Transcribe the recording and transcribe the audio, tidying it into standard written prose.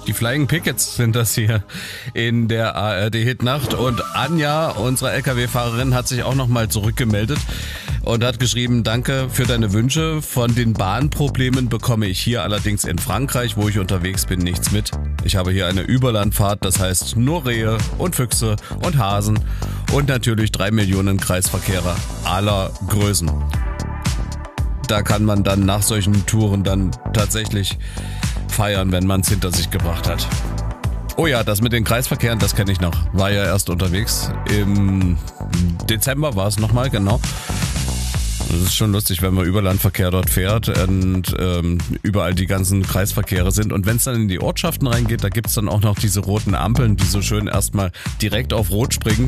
Die Flying Pickets sind das hier in der ARD-Hitnacht. Und Anja, unsere LKW-Fahrerin, hat sich auch nochmal zurückgemeldet und hat geschrieben, danke für deine Wünsche. Von den Bahnproblemen bekomme ich hier allerdings in Frankreich, wo ich unterwegs bin, nichts mit. Ich habe hier eine Überlandfahrt, das heißt nur Rehe und Füchse und Hasen und natürlich 3 Millionen Kreisverkehrer aller Größen. Da kann man dann nach solchen Touren dann tatsächlich feiern, wenn man es hinter sich gebracht hat. Oh ja, das mit den Kreisverkehren, das kenne ich noch. War ja erst unterwegs. Im Dezember war es nochmal, genau. Das ist schon lustig, wenn man Überlandverkehr dort fährt und überall die ganzen Kreisverkehre sind. Und wenn es dann in die Ortschaften reingeht, da gibt's dann auch noch diese roten Ampeln, die so schön erstmal direkt auf Rot springen.